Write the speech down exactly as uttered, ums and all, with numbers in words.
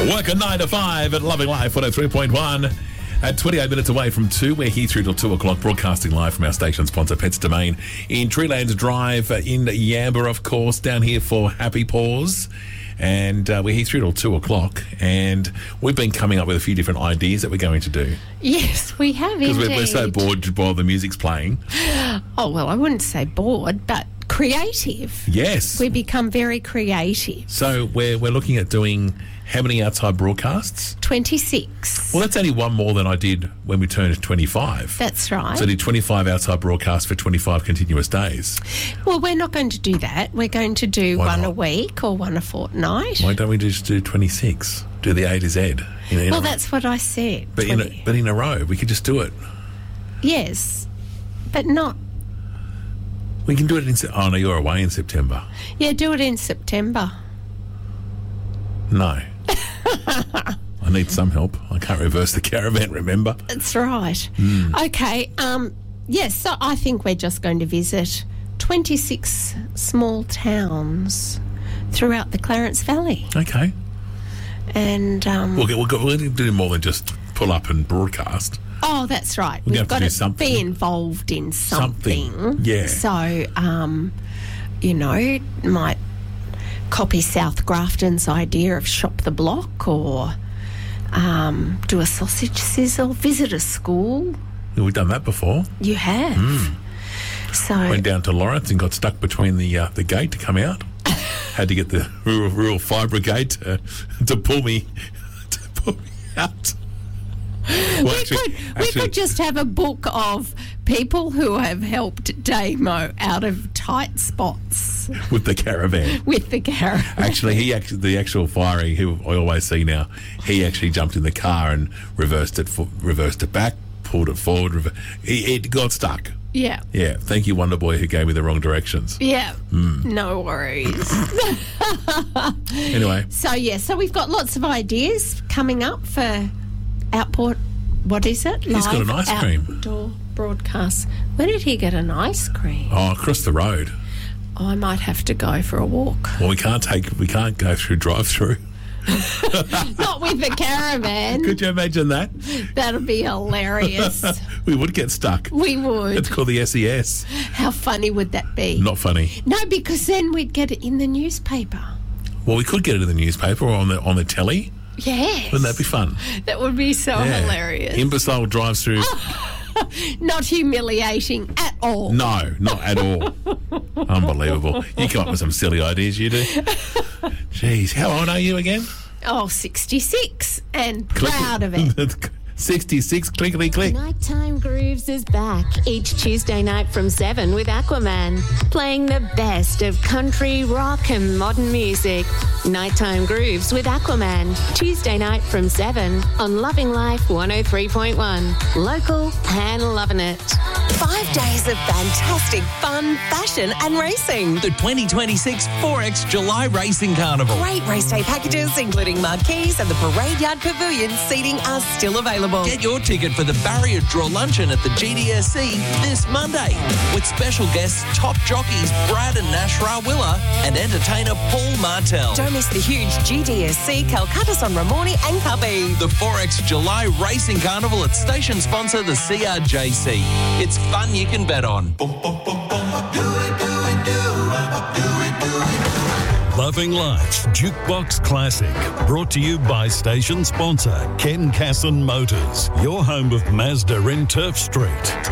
Work at nine to five at Loving Life one oh three point one. At twenty-eight minutes away from two, we're here through till two o'clock, broadcasting live from our station sponsor, Pets Domain, in Treelands Drive in Yamba, of course, down here for Happy Paws. And uh, we're here through till two o'clock, and we've been coming up with a few different ideas that we're going to do. Yes, we have indeed. Because we're, we're so bored while the music's playing. Oh, well, I wouldn't say bored, but creative. Yes. We become very creative. So we're, we're looking at doing how many outside broadcasts? twenty-six. Well, that's only one more than I did when we turned twenty-five. That's right. So I did twenty-five outside broadcasts for twenty-five continuous days. Well, we're not going to do that. We're going to do Why one not? a week or one a fortnight. Why don't we just do twenty-six? Do the A to Z. In, in Well, a, that's what I said. but in, twenty. a, but in a row. We could just do it. Yes, but not... We can do it in... Se- Oh, no, you're away in September. Yeah, do it in September. No. I need some help. I can't reverse the caravan, remember? That's right. Mm. Okay, um, yes, so I think we're just going to visit twenty-six small towns throughout the Clarence Valley. Okay. And... Um, We'll, get, we'll, go, we'll do more than just pull up and broadcast. Oh, that's right. We're We've gonna have to got do to something. be involved in something. Something, yeah. So, um, you know, might copy South Grafton's idea of shop the block, or um, do a sausage sizzle, visit a school. Yeah, we've done that before. You have. Mm. So Went down to Lawrence and got stuck between the uh, the gate to come out. Had to get the rural, rural fire brigade to, to pull me to pull me out. Well, we, actually- could, actually- we could just have a book of people who have helped Damo out of tight spots with the caravan. with the caravan. Actually, he actually the actual fiery who I always see now. He actually jumped in the car and reversed it, for, reversed it back, pulled it forward. Rever- he, it got stuck. Yeah. Yeah, thank you, Wonder Boy, who gave me the wrong directions. Yeah, Mm. no worries. Anyway, So, yeah, so we've got lots of ideas coming up for Outport, what is it? He's got an ice cream. Outdoor broadcast. Where did he get an ice cream? oh, across the road. Oh, I might have to go for a walk. Well, we can't take, we can't go through drive-through. Not with the caravan. Could you imagine that? That'll be hilarious. We would get stuck. We would. It's called the S E S. How funny would that be? Not funny. No, because then we'd get it in the newspaper. Well, we could get it in the newspaper or on the on the telly. Yes. Wouldn't that be fun? That would be so Yeah. hilarious. Imbecile drives through. Not humiliating at all. No, not at all. Unbelievable. You come up with some silly ideas, you do. Jeez, how old are you again? Oh, sixty-six, and proud of it. sixty-six, clickety click. Nighttime Grooves is back each Tuesday night from seven with Aquaman, playing the best of country, rock and modern music. Nighttime Grooves with Aquaman, Tuesday night from seven on Loving Life one oh three point one. Local and loving it. Five days of fantastic fun, fashion and racing. The twenty twenty-six four X July Racing Carnival. Great race day packages, including marquees and the Parade Yard Pavilion. Seating are still available. Get your ticket for the Barrier Draw Luncheon at the G D S C this Monday with special guests top jockeys Brad and Nash Rawilla and entertainer Paul Martell. Don't miss the huge G D S C, Calcutta on Ramornie and Cubby. The four X July Racing Carnival at station sponsor the C R J C. It's fun you can bet on. Loving Life Jukebox Classic, brought to you by station sponsor Ken Casson Motors, your home of Mazda in Turf Street.